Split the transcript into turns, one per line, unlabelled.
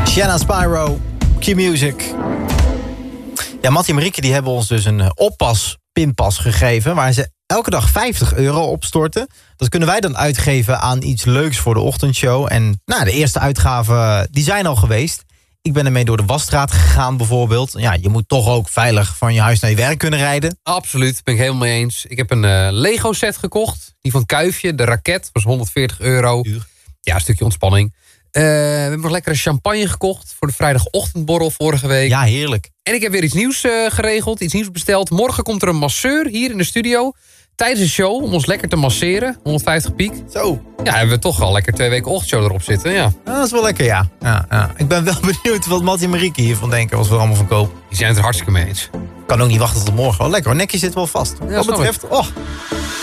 Shanna Spyro, Q-Music. Ja, Mattie en Marieke die hebben ons dus een pinpas gegeven... waar ze elke dag €50 opstorten. Dat kunnen wij dan uitgeven aan iets leuks voor de ochtendshow. En de eerste uitgaven die zijn al geweest. Ik ben ermee door de Wasstraat gegaan bijvoorbeeld. Ja, je moet toch ook veilig van je huis naar je werk kunnen rijden.
Absoluut, ben ik helemaal mee eens. Ik heb een Lego set gekocht. Die van Kuifje, de raket, was €140. Ja, een stukje ontspanning. We hebben nog lekkere champagne gekocht voor de vrijdagochtendborrel vorige week.
Ja, heerlijk.
En ik heb weer iets nieuws geregeld, iets nieuws besteld. Morgen komt er een masseur hier in de studio tijdens de show om ons lekker te masseren. 150 piek.
Zo.
Ja, hebben we toch al lekker 2 weken ochtendshow erop zitten, ja.
Dat is wel lekker, ja. Ik ben wel benieuwd wat Mattie en Marieke hiervan denken als we er allemaal van kopen.
Die zijn het er hartstikke mee eens.
Ik kan ook niet wachten tot morgen. Oh, lekker hoor, nekje zit wel vast.
Ja,
Wat betreft...